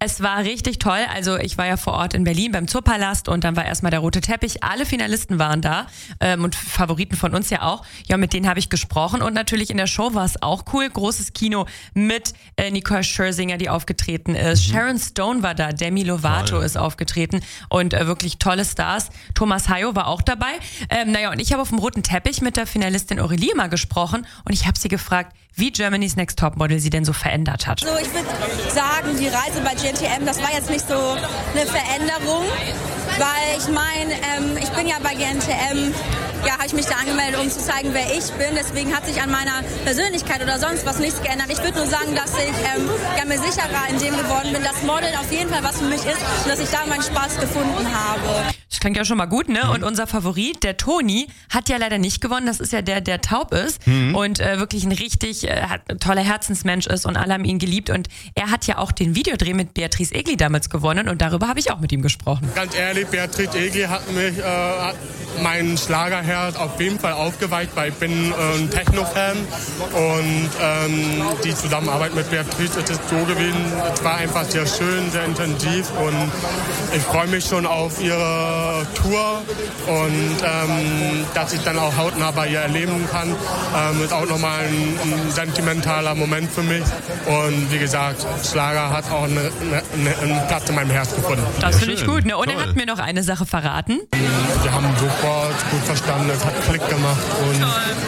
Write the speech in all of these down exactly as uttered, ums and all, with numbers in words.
Es war richtig toll. Also ich war ja vor Ort in Berlin beim Zoopalast und dann war erstmal der rote Teppich. Alle Finalisten waren da ähm, und Favoriten von uns ja auch. Ja, mit denen habe ich gesprochen und natürlich in der Show war es auch cool. Großes Kino mit äh, Nicole Scherzinger, die aufgetreten ist. Mhm. Sharon Stone war da, Demi Lovato Toll. ist aufgetreten und äh, wirklich tolle Stars. Thomas Hayo war auch dabei. Ähm, naja, und ich habe auf dem roten Teppich mit der Finalistin Aurelie mal gesprochen und ich habe sie gefragt, wie Germany's Next Topmodel sie denn so verändert hat. Also ich würde sagen, die Reise bei G N T M, das war jetzt nicht so eine Veränderung, weil ich meine, ähm, ich bin ja bei G N T M, ja, habe ich mich da angemeldet, um zu zeigen, wer ich bin. Deswegen hat sich an meiner Persönlichkeit oder sonst was nichts geändert. Ich würde nur sagen, dass ich ähm, ja, mir sicherer in dem geworden bin, dass Modeln auf jeden Fall was für mich ist und dass ich da meinen Spaß gefunden habe. Das klingt ja schon mal gut, ne? Und unser Favorit, der Toni, hat ja leider nicht gewonnen. Das ist ja der, der taub ist mhm. und äh, wirklich ein richtig äh, toller Herzensmensch ist und alle haben ihn geliebt. Und er hat ja auch den Videodreh mit Beatrice Egli damals gewonnen und darüber habe ich auch mit ihm gesprochen. Ganz ehrlich, Beatrice Egli hat mich, äh, hat meinen Schlagerherz auf jeden Fall aufgeweicht, weil ich bin äh, ein Techno-Fan und ähm, die Zusammenarbeit mit Beatrice ist so gewesen. Es war einfach sehr schön, sehr intensiv und ich freue mich schon auf ihre Tour und ähm, dass ich dann auch hautnah bei ihr erleben kann, ähm, ist auch nochmal ein, ein sentimentaler Moment für mich und wie gesagt, Schlager hat auch eine, eine, einen Platz in meinem Herz gefunden. Das finde ich gut, ne? Und Toll. er hat mir noch eine Sache verraten. Wir haben sofort gut verstanden, es hat Klick gemacht und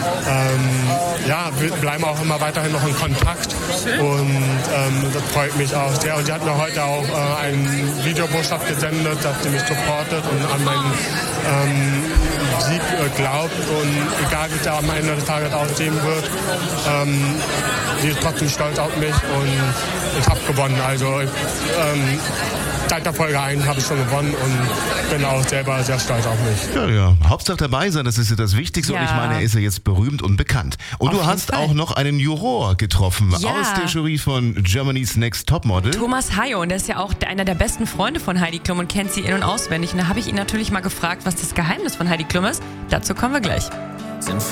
ähm, ja, wir bleiben auch immer weiterhin noch in Kontakt Schön. und ähm, das freut mich auch sehr und sie hat mir heute auch äh, eine Videobotschaft gesendet, dass sie mich supportet und an meinen ähm, Sieg äh, glaubt und egal wie es am Ende des Tages aussehen wird, ähm, sie ist trotzdem stolz auf mich und ich habe gewonnen. Also ich, ähm, seit der Folge eins habe ich schon gewonnen und bin auch selber sehr stolz auf mich. Ja, ja. Hauptsache dabei sein, das ist ja das Wichtigste ja. und ich meine, er ist ja jetzt berühmt und bekannt. Und auf du hast Fall. auch noch einen Juror getroffen ja. aus der Jury von Germany's Next Topmodel. Thomas Hayo, und der ist ja auch einer der besten Freunde von Heidi Klum und kennt sie in- und auswendig. Und da habe ich ihn natürlich mal gefragt, was das Geheimnis von Heidi Klum ist. Dazu kommen wir gleich.